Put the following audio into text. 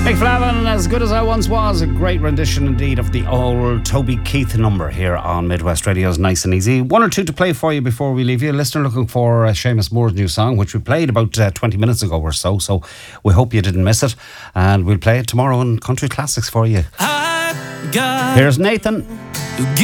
Mick Flavin, As Good As I Once Was, a great rendition indeed of the old Toby Keith number here on Midwest Radio's Nice and Easy. One or two to play for you before we leave you. A listener looking for Seamus Moore's new song, which we played about 20 minutes ago or so, so we hope you didn't miss it, and we'll play it tomorrow on Country Classics for you. Here's Nathan.